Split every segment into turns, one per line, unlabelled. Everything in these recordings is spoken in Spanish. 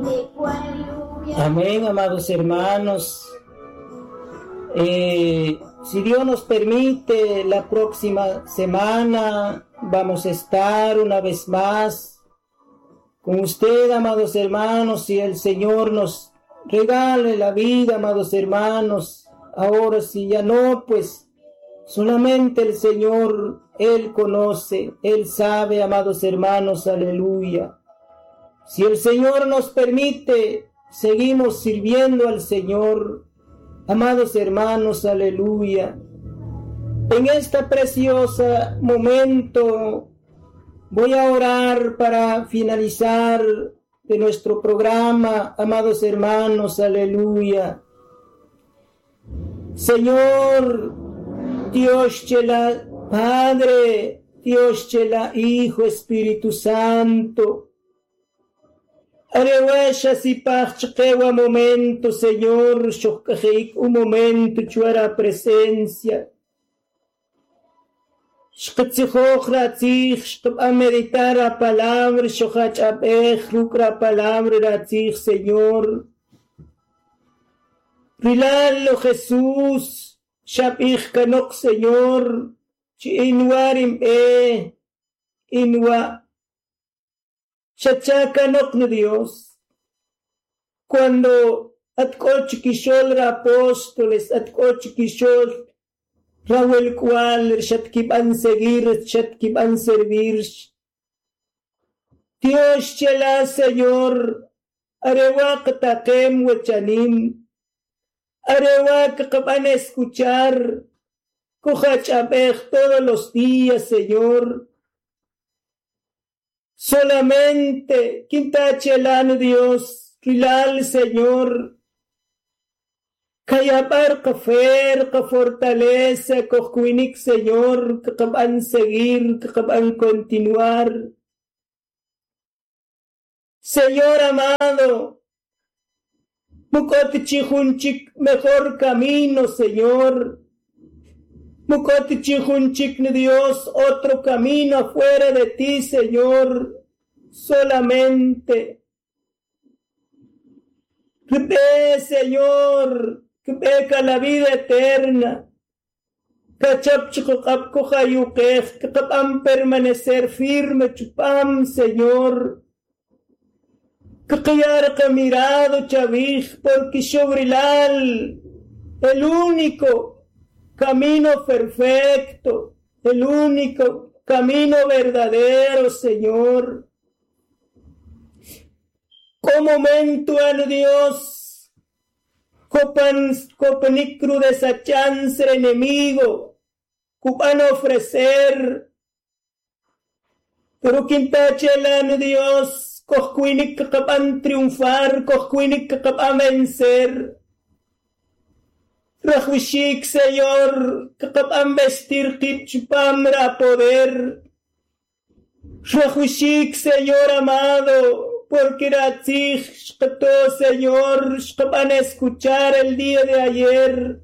Amén, amados hermanos. Si Dios nos permite, la próxima semana vamos a estar una vez más con usted, amados hermanos, si el Señor nos regale la vida, amados hermanos. Ahora si ya no, pues solamente el Señor, Él conoce, Él sabe, amados hermanos, aleluya. Si el Señor nos permite, seguimos sirviendo al Señor, amados hermanos, aleluya. En este precioso momento voy a orar para finalizar de nuestro programa, amados hermanos, aleluya. Señor, Dios chela Padre, Dios chela Hijo, Espíritu Santo, arewasha si pachkewa momento, Señor, shokajik un momento, chuara presencia. Shkatzijoch shkab a meditar la palabra, shohach abej, rukra palabra ratzich, Señor. Rilalo Jesús, shabich kanok, Señor, chi inwarim inwa. Shachakanok no Dios, cuando atkoch kishol apóstoles, atkoch kishol Raúl cual shatkiban seguir, shatkiban servir. Dios chela, Señor, arewak takem wachanim, arewak kaban escuchar, kuhach abej todos los días, Señor. Solamente, quinta chelano Dios, rilal Señor, kayapar kafer, ka fortaleza, kohkuinik Señor, kakaban seguir, kakaban continuar. Señor amado, mukot chihunchik mejor camino, Señor. Mukot chihunchik ni Dios, otro camino afuera de ti, Señor, solamente. Que ve, Señor, que beca la vida eterna. Kachap chukap kohayukej, que kapam permanecer firme, chupam, Señor. Que kayar mirado, chavij, porque sobrilal, el único camino perfecto, el único camino verdadero, Señor. Como momento al Dios, copanicru desachanse enemigo, cupan ofrecer, pero quintachelan Dios, coscuinic capan triunfar, coscuinic capan vencer. Rajushik, Señor, kapam vestir kitchupamra poder. Rajushik, Señor amado, porque ratzich, Señor, kapan escuchar el día de ayer.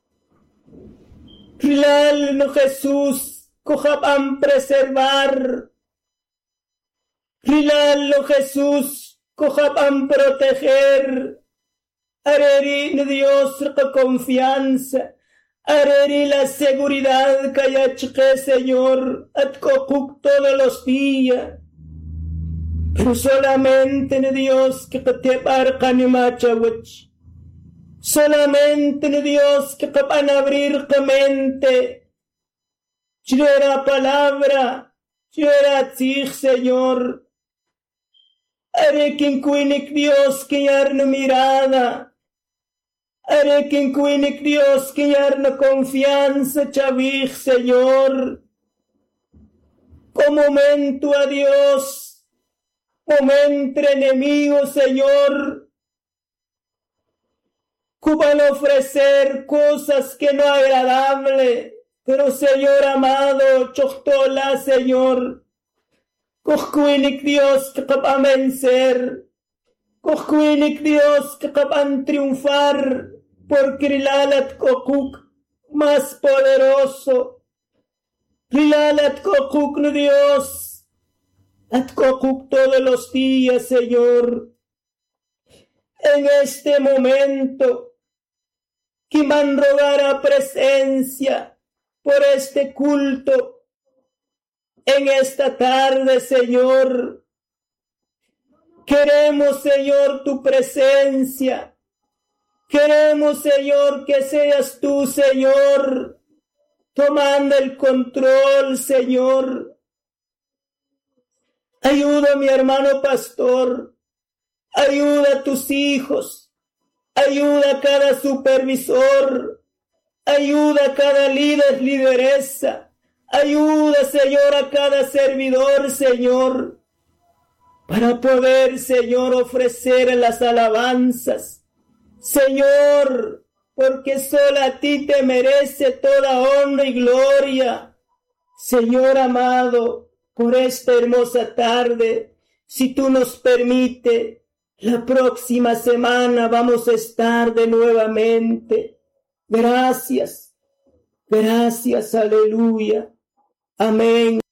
Rilal no Jesús, kojapam preservar. Rilal no Jesús, kojapam proteger. Areri Dios la confianza, areri la seguridad que hayachke, Señor, atkokuk todos los días. Pero solamente Dios que te parcan y machawach. Solamente Dios que capan abrir tu mente. Chira palabra, chira tzich, Señor. Are quien cuinic Dios que yarno mirada. Are quien cuinic Dios que yarno confianza, chavij, Señor. Con momento a Dios, momento enemigo, Señor. Cuban ofrecer cosas que no agradable, pero Señor amado, choctola, Señor. Kohkuinik Dios que capan vencer, kohkuinik Dios que capan triunfar, porque rilalat kokuk más poderoso, rilalat kokuk no Dios, at kokuk todos los días, Señor. en este momento, que man rogará presencia por este culto en esta tarde, Señor. Queremos, Señor, tu presencia. Queremos, Señor, que seas tú, Señor, tomando el control, Señor. Ayuda a mi hermano pastor. Ayuda a tus hijos. Ayuda a cada supervisor. Ayuda a cada líder, lideresa. Ayuda, Señor, a cada servidor, Señor, para poder, Señor, ofrecer las alabanzas. Señor, porque solo a ti te merece toda honra y gloria. Señor amado, por esta hermosa tarde, si tú nos permites, la próxima semana vamos a estar de nuevamente. Gracias, aleluya, amén.